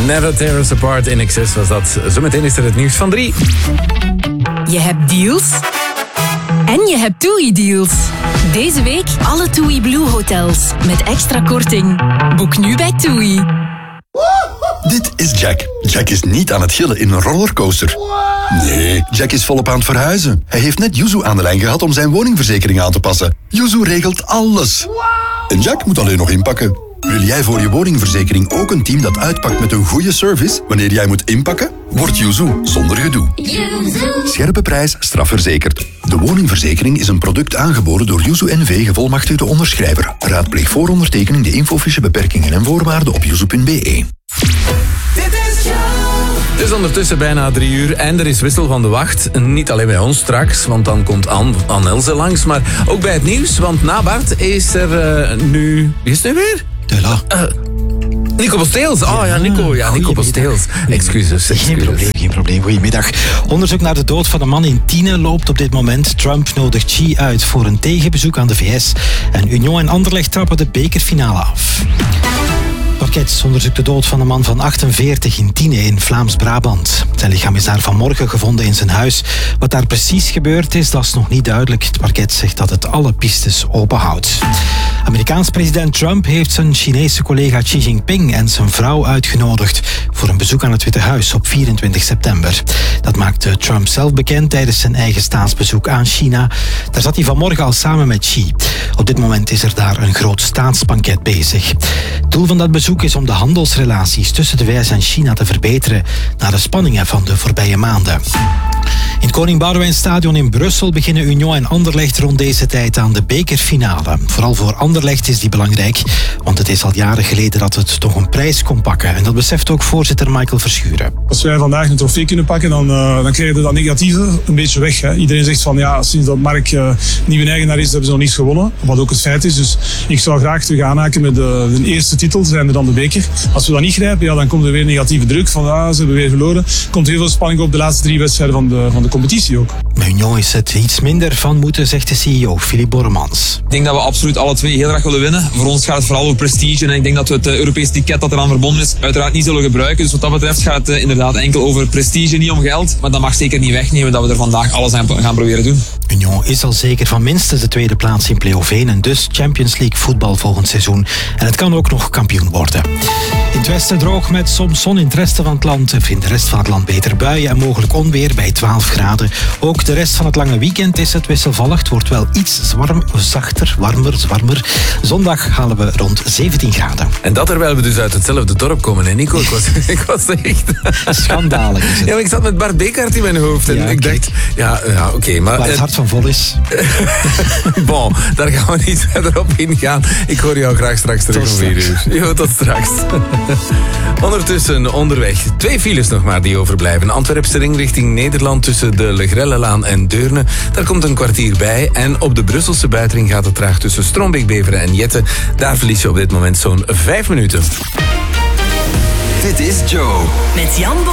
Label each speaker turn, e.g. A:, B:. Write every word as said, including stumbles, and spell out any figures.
A: Never Tear Us Apart, in excess was dat. Zometeen is er het nieuws van drie.
B: Je hebt deals en je hebt TUI-deals. Deze week alle TUI Blue hotels met extra korting. Boek nu bij TUI.
C: Dit is Jack. Jack is niet aan het gillen in een rollercoaster. Nee, Jack is volop aan het verhuizen. Hij heeft net Yuzu aan de lijn gehad om zijn woningverzekering aan te passen. Yuzu regelt alles. En Jack moet alleen nog inpakken. Wil jij voor je woningverzekering ook een team dat uitpakt met een goede service wanneer jij moet inpakken? Word Yuzu zonder gedoe. Scherpe prijs, strafverzekerd. De woningverzekering is een product aangeboden door Yuzu N V gevolmachtigde onderschrijver. Raadpleeg voor ondertekening de infofiche beperkingen en voorwaarden op yuzu punt b e.
A: Het is ondertussen bijna drie uur en er is wissel van de wacht. Niet alleen bij ons straks, want dan komt Anne, Anne Elze langs, maar ook bij het nieuws. Want na Bart is er uh, nu... Wie is het nu weer?
D: De la.
A: Uh, Nico Posteels. Oh ja, Nico, ja, Nico Posteels. Excuses, excuses.
D: Geen probleem, geen probleem. Goedemiddag. Onderzoek naar de dood van een man in Tiene loopt op dit moment. Trump nodigt Xi uit voor een tegenbezoek aan de V S. En Union en Anderlecht trappen de bekerfinale af. Parket onderzoekt de dood van een man van achtenveertig in Tiene in Vlaams-Brabant. Zijn lichaam is daar vanmorgen gevonden in zijn huis. Wat daar precies gebeurd is, dat is nog niet duidelijk. Het parket zegt dat het alle pistes openhoudt. Amerikaans president Trump heeft zijn Chinese collega Xi Jinping en zijn vrouw uitgenodigd voor een bezoek aan het Witte Huis op vierentwintig september. Dat maakte Trump zelf bekend tijdens zijn eigen staatsbezoek aan China. Daar zat hij vanmorgen al samen met Xi. Op dit moment is er daar een groot staatsbanket bezig. Het doel van dat bezoek is om de handelsrelaties tussen de V S en China te verbeteren na de spanningen van de voorbije maanden. In het Koning Boudewijnstadion in Brussel beginnen Union en Anderlecht rond deze tijd aan de bekerfinale. Vooral voor Anderlecht is die belangrijk, want het is al jaren geleden dat het toch een prijs kon pakken. En dat beseft ook voorzitter Michael Verschuren.
E: Als wij vandaag een trofee kunnen pakken, dan, uh, dan krijg je dat negatieve een beetje weg. Hè. Iedereen zegt van ja, sinds dat Mark uh, nieuwe eigenaar is, hebben ze nog niets gewonnen. Wat ook het feit is. Dus ik zou graag terug aanhaken met de, de eerste titel, zijn dan de beker. Als we dat niet grijpen, ja, dan komt er weer negatieve druk van ah, ze hebben weer verloren. Er komt heel veel spanning op de laatste drie wedstrijden van de, van de competitie ook.
D: Bij Union is het iets minder van moeten, zegt de C E O Philippe Borremans.
F: Ik denk dat we absoluut alle twee heel graag willen winnen. Voor ons gaat het vooral over prestige en ik denk dat we het Europese ticket dat eraan verbonden is uiteraard niet zullen gebruiken. Dus wat dat betreft gaat het inderdaad enkel over prestige, niet om geld. Maar dat mag zeker niet wegnemen dat we er vandaag alles aan gaan proberen doen.
D: Union is al zeker van minstens de tweede plaats in play-off één en dus Champions League voetbal volgend seizoen. En het kan ook nog kampioen worden. In het westen droog met soms zon in het resten van het land. In de rest van het land beter buien en mogelijk onweer bij twaalf graden. Ook de rest van het lange weekend is het wisselvallig. Het wordt wel iets zwarm, zachter, warmer, warmer. Zondag halen we rond zeventien graden.
A: En dat terwijl we dus uit hetzelfde dorp komen, hè Nico? Ik was, ik was echt...
D: Schandalig is het.
A: Ja, maar ik zat met Bart Bekaert in mijn hoofd en
D: ja,
A: ik
D: kijk.
A: dacht... Ja, ja oké, okay, maar...
D: Waar het hart van vol is.
A: Bon, daar gaan we niet verder op ingaan. Ik hoor jou graag straks terug om vier uur. Jo, tot straks. Ondertussen onderweg. Twee files nog maar die overblijven. Antwerpse ring richting Nederland tussen de Legrellelaan en Deurne. Daar komt een kwartier bij. En op de Brusselse buitenring gaat het traag tussen Strombeek, Beveren en Jette. Daar verlies je op dit moment zo'n vijf minuten.
C: Dit is Joe.
B: Met Jan